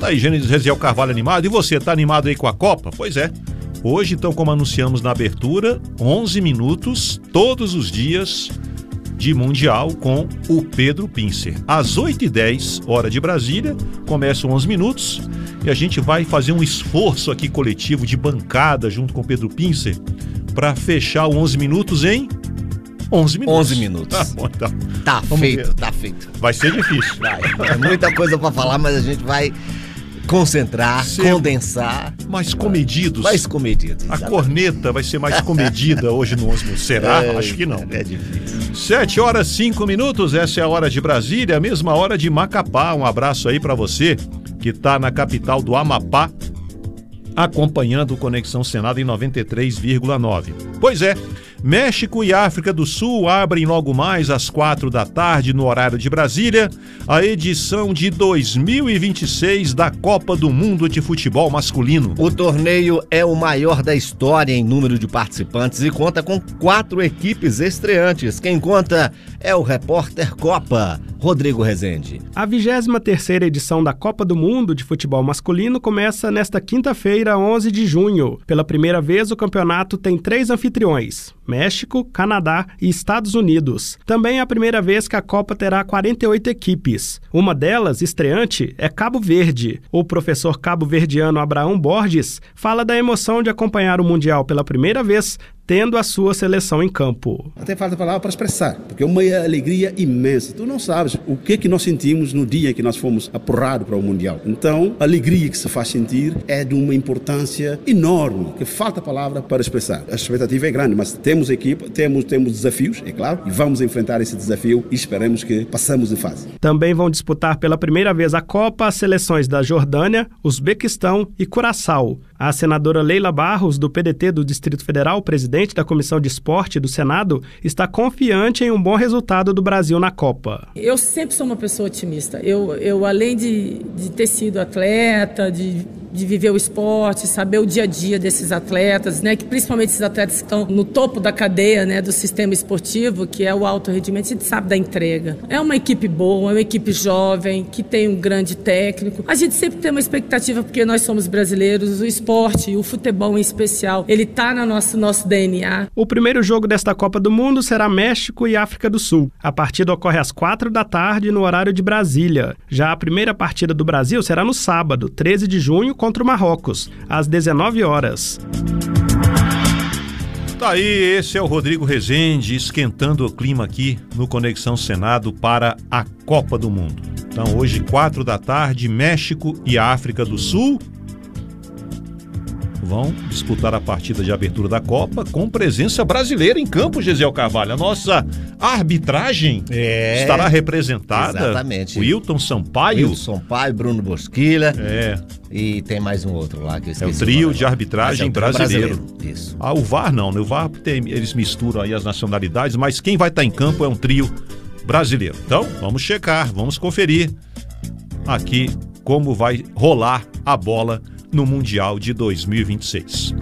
Tá aí, Gesiel Carvalho animado. E você, tá animado aí com a Copa? Pois é. Hoje, então, como anunciamos na abertura, 11 minutos, todos os dias de Mundial com o Pedro Pincer. Às 8h10, hora de Brasília, começam 11 minutos e a gente vai fazer um esforço aqui coletivo de bancada junto com o Pedro Pincer para fechar o 11 minutos em 11 minutos. 11 minutos. Tá bom, então. Tá feito, tá feito. Vai ser difícil. É muita coisa para falar, mas a gente vai concentrar, condensar. Mais comedidos. Mais comedidos. A corneta vai ser mais comedida hoje no 11 minutos. Será? Acho que não. É difícil. 7h05, essa é a hora de Brasília, a mesma hora de Macapá. Um abraço aí pra você que tá na capital do Amapá, acompanhando o Conexão Senado em 93,9. Pois é, México e África do Sul abrem logo mais às 4h no horário de Brasília a edição de 2026 da Copa do Mundo de Futebol Masculino. O torneio é o maior da história em número de participantes e conta com 4 equipes estreantes. Quem conta é o repórter Copa, Rodrigo Rezende. A 23ª edição da Copa do Mundo de Futebol Masculino começa nesta quinta-feira, 11 de junho. Pela primeira vez, o campeonato tem 3 anfitriões: México, Canadá e Estados Unidos. Também é a primeira vez que a Copa terá 48 equipes. Uma delas, estreante, é Cabo Verde. O professor cabo-verdiano Abraão Borges fala da emoção de acompanhar o Mundial pela primeira vez, tendo a sua seleção em campo. Até falta palavra para expressar, porque é uma alegria imensa. Tu não sabes o que nós sentimos no dia que nós fomos apurados para o Mundial. Então, a alegria que se faz sentir é de uma importância enorme, que falta palavra para expressar. A expectativa é grande, mas temos equipa, temos desafios, é claro, e vamos enfrentar esse desafio e esperemos que passamos de fase. Também vão disputar pela primeira vez a Copa as seleções da Jordânia, Uzbequistão e Curaçao. A senadora Leila Barros, do PDT do Distrito Federal, presidente da Comissão de Esporte do Senado, está confiante em um bom resultado do Brasil na Copa. Eu sempre sou uma pessoa otimista. Eu além de ter sido atleta, de viver o esporte, saber o dia a dia desses atletas, né, que principalmente esses atletas que estão no topo da cadeia, né, do sistema esportivo, que é o alto rendimento, a gente sabe da entrega. É uma equipe boa, é uma equipe jovem, que tem um grande técnico. A gente sempre tem uma expectativa, porque nós somos brasileiros, o esporte, o futebol em especial, ele está no nosso DNA. O primeiro jogo desta Copa do Mundo será México e África do Sul. A partida ocorre às 4h no horário de Brasília. Já a primeira partida do Brasil será no sábado, 13 de junho, contra o Marrocos, às 19 horas. Tá aí, esse é o Rodrigo Rezende esquentando o clima aqui no Conexão Senado para a Copa do Mundo. Então hoje 4h, México e África do Sul vão disputar a partida de abertura da Copa com presença brasileira em campo, Gesiel Carvalho. A nossa arbitragem estará representada. Exatamente. Wilton Sampaio, Bruno Bosquilha. E tem mais um outro lá que eu esqueci. É o trio de arbitragem brasileiro. Isso. O VAR não, né? O VAR eles misturam aí as nacionalidades, mas quem vai estar em campo é um trio brasileiro. Então, vamos checar, vamos conferir aqui como vai rolar a bola no Mundial de 2026.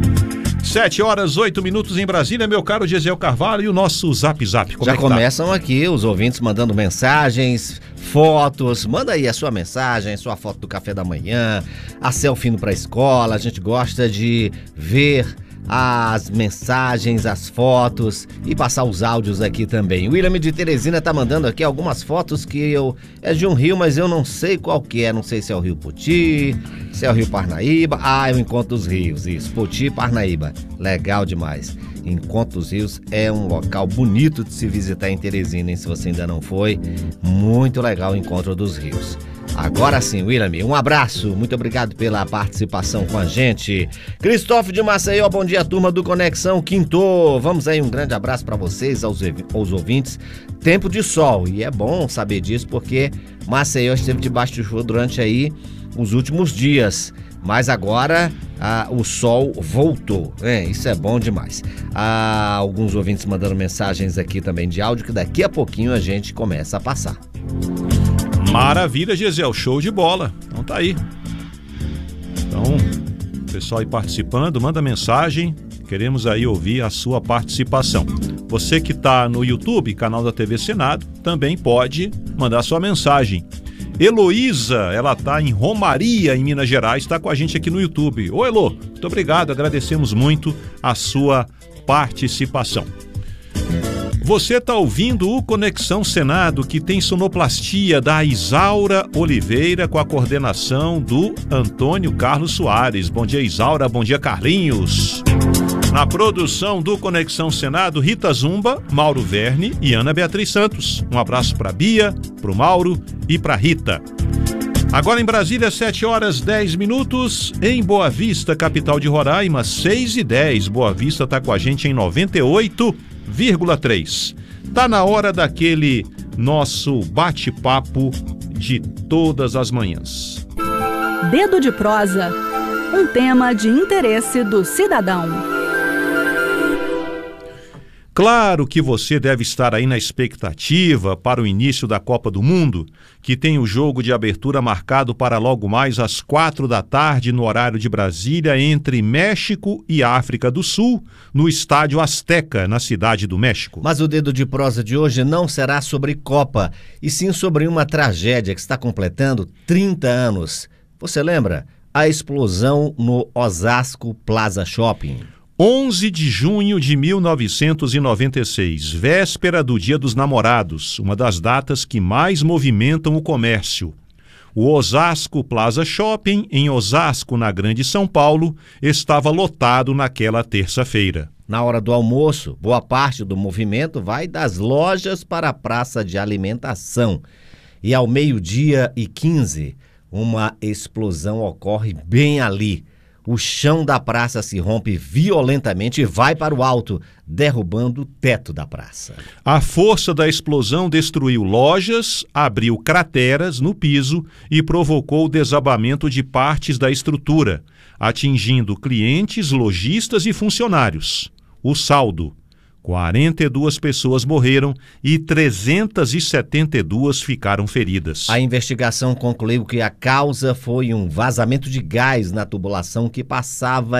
7h08 em Brasília, meu caro Gesiel Carvalho, e o nosso Zap Zap. Já começam aqui os ouvintes mandando mensagens, fotos. Manda aí a sua mensagem, sua foto do café da manhã, a selfie indo pra escola. A gente gosta de ver as mensagens, as fotos e passar os áudios aqui também. O William de Teresina tá mandando aqui algumas fotos que é de um rio, mas eu não sei qual que é. Não sei se é o Rio Poti, se é o Rio Parnaíba. É o Encontro dos Rios, isso, Poti e Parnaíba. Legal demais. Encontro dos Rios é um local bonito de se visitar em Teresina, hein? Se você ainda não foi, muito legal o Encontro dos Rios. Agora sim, William, um abraço, muito obrigado pela participação com a gente. Cristóvão de Maceió, bom dia, turma do Conexão Quinto. Vamos aí, um grande abraço para vocês, aos ouvintes. Tempo de sol, e é bom saber disso porque Maceió esteve debaixo de chuva durante aí os últimos dias. Mas agora o sol voltou, isso é bom demais. Alguns ouvintes mandando mensagens aqui também de áudio que daqui a pouquinho a gente começa a passar. Maravilha, Gesiel, show de bola. Então tá aí. Então, o pessoal aí participando, manda mensagem. Queremos aí ouvir a sua participação. Você que está no YouTube, canal da TV Senado, também pode mandar sua mensagem. Heloísa, ela está em Romaria, em Minas Gerais, está com a gente aqui no YouTube. Ô Elo, muito obrigado, agradecemos muito a sua participação. Você está ouvindo o Conexão Senado, que tem sonoplastia da Isaura Oliveira com a coordenação do Antônio Carlos Soares. Bom dia, Isaura. Bom dia, Carlinhos. Na produção do Conexão Senado, Rita Zumba, Mauro Verne e Ana Beatriz Santos. Um abraço para Bia, para o Mauro e para Rita. Agora em Brasília, 7h10. Em Boa Vista, capital de Roraima, 6h10. Boa Vista está com a gente em 98,3. Tá na hora daquele nosso bate-papo de todas as manhãs. Dedo de prosa, um tema de interesse do cidadão. Claro que você deve estar aí na expectativa para o início da Copa do Mundo, que tem o jogo de abertura marcado para logo mais às 4h no horário de Brasília, entre México e África do Sul, no Estádio Azteca, na Cidade do México. Mas o Dedo de Prosa de hoje não será sobre Copa, e sim sobre uma tragédia que está completando 30 anos. Você lembra? A explosão no Osasco Plaza Shopping. 11 de junho de 1996, véspera do Dia dos Namorados, uma das datas que mais movimentam o comércio. O Osasco Plaza Shopping, em Osasco, na Grande São Paulo, estava lotado naquela terça-feira. Na hora do almoço, boa parte do movimento vai das lojas para a praça de alimentação. E ao 12h15, uma explosão ocorre bem ali. O chão da praça se rompe violentamente e vai para o alto, derrubando o teto da praça. A força da explosão destruiu lojas, abriu crateras no piso e provocou o desabamento de partes da estrutura, atingindo clientes, lojistas e funcionários. O saldo: 42 pessoas morreram e 372 ficaram feridas. A investigação concluiu que a causa foi um vazamento de gás na tubulação que passava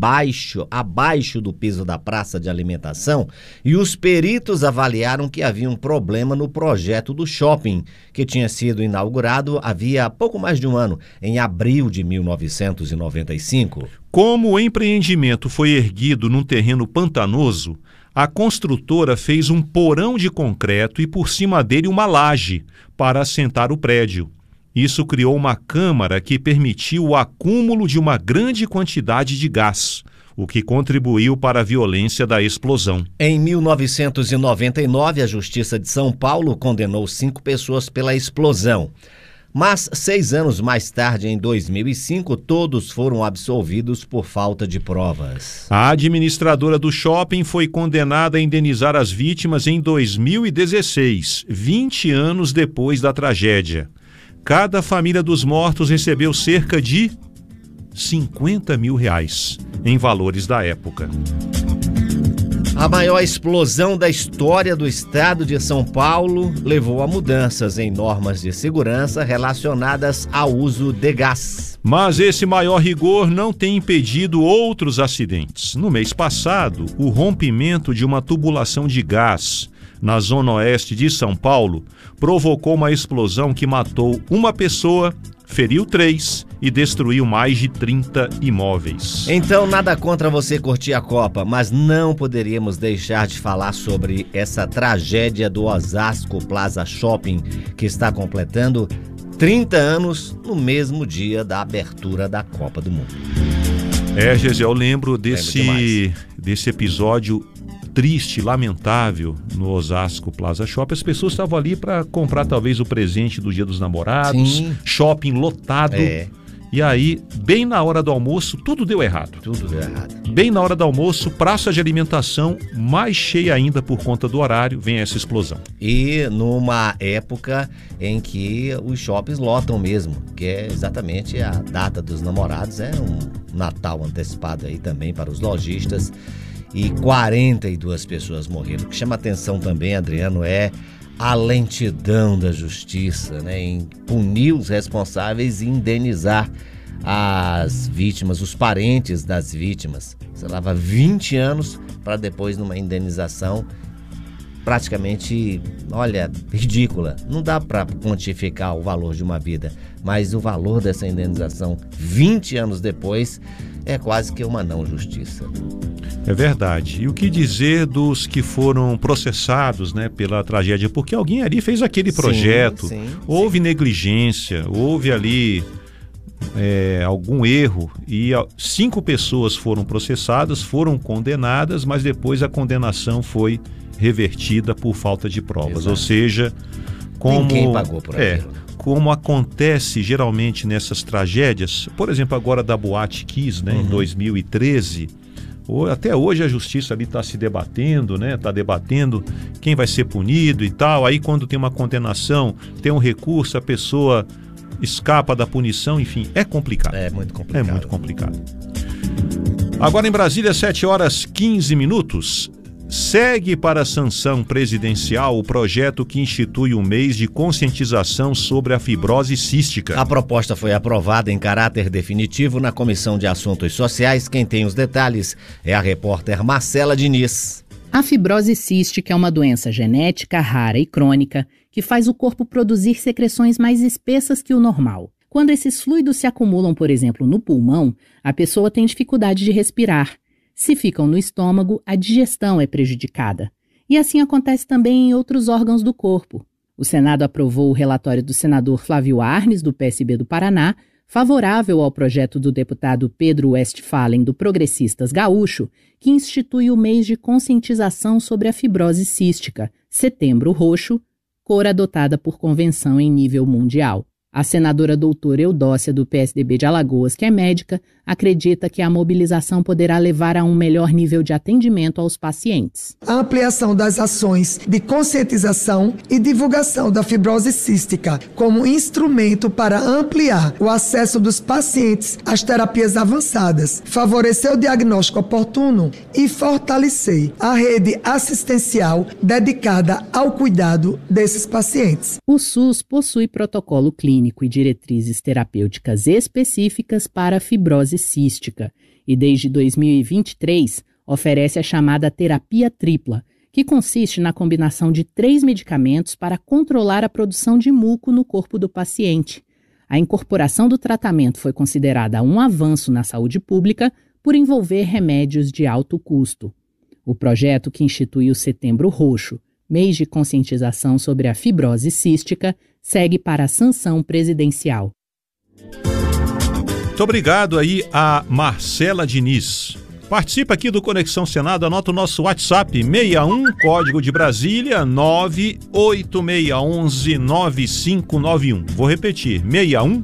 abaixo do piso da praça de alimentação, e os peritos avaliaram que havia um problema no projeto do shopping, que tinha sido inaugurado havia pouco mais de um ano, em abril de 1995. Como o empreendimento foi erguido num terreno pantanoso, a construtora fez um porão de concreto e por cima dele uma laje para assentar o prédio. Isso criou uma câmara que permitiu o acúmulo de uma grande quantidade de gás, o que contribuiu para a violência da explosão. Em 1999, a Justiça de São Paulo condenou 5 pessoas pela explosão. Mas 6 anos mais tarde, em 2005, todos foram absolvidos por falta de provas. A administradora do shopping foi condenada a indenizar as vítimas em 2016, 20 anos depois da tragédia. Cada família dos mortos recebeu cerca de R$50 mil, em valores da época. A maior explosão da história do estado de São Paulo levou a mudanças em normas de segurança relacionadas ao uso de gás. Mas esse maior rigor não tem impedido outros acidentes. No mês passado, o rompimento de uma tubulação de gás na zona oeste de São Paulo provocou uma explosão que matou uma pessoa, feriu 3 e destruiu mais de 30 imóveis. Então, nada contra você curtir a Copa, mas não poderíamos deixar de falar sobre essa tragédia do Osasco Plaza Shopping, que está completando 30 anos no mesmo dia da abertura da Copa do Mundo. Gesiel, eu lembro desse episódio triste, lamentável no Osasco Plaza Shopping. As pessoas estavam ali para comprar talvez o presente do Dia dos Namorados. Sim. Shopping lotado. E aí, bem na hora do almoço, tudo deu errado. Tudo deu errado. Bem na hora do almoço, praça de alimentação mais cheia ainda por conta do horário, vem essa explosão. E numa época em que os shoppings lotam mesmo, que é exatamente a data dos namorados, é um Natal antecipado aí também para os lojistas. E 42 pessoas morreram. O que chama atenção também, Adriano, é a lentidão da justiça, né, em punir os responsáveis e indenizar as vítimas, os parentes das vítimas. Você leva 20 anos para depois, numa indenização, praticamente, olha, ridícula. Não dá para quantificar o valor de uma vida, mas o valor dessa indenização 20 anos depois é quase que uma não justiça. É verdade. E o que dizer dos que foram processados, né, pela tragédia? Porque alguém ali fez aquele projeto, houve negligência, houve ali algum erro, e 5 pessoas foram processadas, foram condenadas, mas depois a condenação foi revertida por falta de provas. Exato. Ou seja, ninguém pagou por aquilo. Como acontece geralmente nessas tragédias, por exemplo, agora da Boate Kiss, né, em 2013, até hoje a justiça ali está se debatendo, né, está debatendo quem vai ser punido e tal. Aí quando tem uma condenação, tem um recurso, a pessoa escapa da punição, enfim, é complicado. É muito complicado. É muito complicado. Agora em Brasília, 7h15. Segue para a sanção presidencial o projeto que institui o mês de conscientização sobre a fibrose cística. A proposta foi aprovada em caráter definitivo na Comissão de Assuntos Sociais. Quem tem os detalhes é a repórter Marcela Diniz. A fibrose cística é uma doença genética rara e crônica que faz o corpo produzir secreções mais espessas que o normal. Quando esses fluidos se acumulam, por exemplo, no pulmão, a pessoa tem dificuldade de respirar. Se ficam no estômago, a digestão é prejudicada. E assim acontece também em outros órgãos do corpo. O Senado aprovou o relatório do senador Flávio Arnes, do PSB do Paraná, favorável ao projeto do deputado Pedro Westphalen, do Progressistas Gaúcho, que institui o mês de conscientização sobre a fibrose cística, Setembro Roxo, cor adotada por convenção em nível mundial. A senadora doutora Eudócia, do PSDB de Alagoas, que é médica, acredita que a mobilização poderá levar a um melhor nível de atendimento aos pacientes. A ampliação das ações de conscientização e divulgação da fibrose cística como instrumento para ampliar o acesso dos pacientes às terapias avançadas, favorecer o diagnóstico oportuno e fortalecer a rede assistencial dedicada ao cuidado desses pacientes. O SUS possui protocolo clínico e diretrizes terapêuticas específicas para a fibrose cística e desde 2023 oferece a chamada terapia tripla, que consiste na combinação de 3 medicamentos para controlar a produção de muco no corpo do paciente. A incorporação do tratamento foi considerada um avanço na saúde pública por envolver remédios de alto custo. O projeto, que institui o Setembro Roxo, mês de conscientização sobre a fibrose cística, segue para a sanção presidencial. Muito obrigado aí a Marcela Diniz. Participa aqui do Conexão Senado, anota o nosso WhatsApp, 61, código de Brasília, 98611-9591. Vou repetir, 61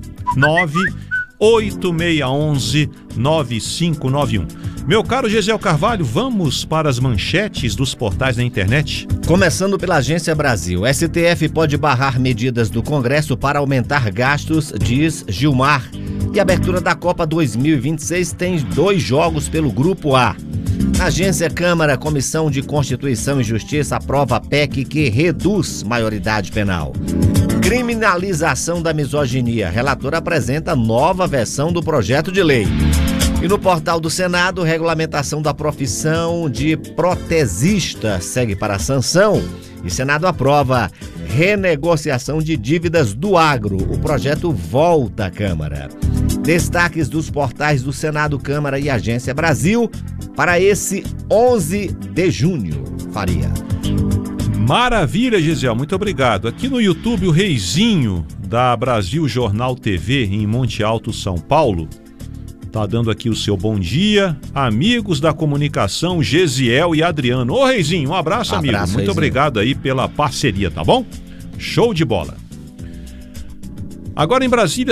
98611-9591. Meu caro Gesiel Carvalho, vamos para as manchetes dos portais da internet? Começando pela Agência Brasil. STF pode barrar medidas do Congresso para aumentar gastos, diz Gilmar. E a abertura da Copa 2026 tem 2 jogos pelo Grupo A. Agência Câmara, Comissão de Constituição e Justiça aprova a PEC que reduz maioridade penal. Criminalização da misoginia. Relator apresenta nova versão do projeto de lei. E no portal do Senado, regulamentação da profissão de protesista segue para a sanção. E Senado aprova renegociação de dívidas do agro. O projeto volta à Câmara. Destaques dos portais do Senado, Câmara e Agência Brasil para esse 11 de junho. Faria. Maravilha, Gesiel, muito obrigado. Aqui no YouTube, o Reizinho da Brasil Jornal TV em Monte Alto, São Paulo, tá dando aqui o seu bom dia. Amigos da comunicação, Gesiel e Adriano. Ô Reizinho, um abraço, amigo. Muito Reizinho. Obrigado aí pela parceria, tá bom? Show de bola. Agora em Brasília,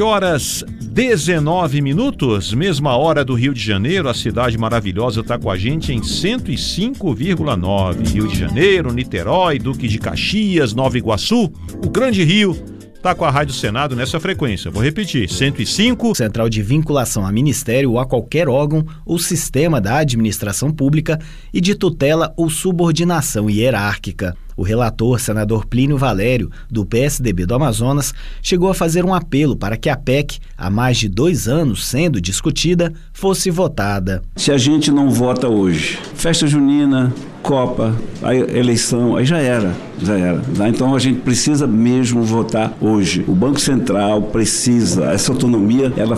7h19, mesma hora do Rio de Janeiro. A cidade maravilhosa está com a gente em 105,9. Rio de Janeiro, Niterói, Duque de Caxias, Nova Iguaçu, o Grande Rio está com a Rádio Senado nessa frequência. Vou repetir, 105. Central de vinculação a ministério ou a qualquer órgão ou sistema da administração pública e de tutela ou subordinação hierárquica. O relator, senador Plínio Valério, do PSDB do Amazonas, chegou a fazer um apelo para que a PEC, há mais de 2 anos sendo discutida, fosse votada. Se a gente não vota hoje, festa junina, Copa, a eleição, aí já era. Então a gente precisa mesmo votar hoje. O Banco Central precisa, essa autonomia, ela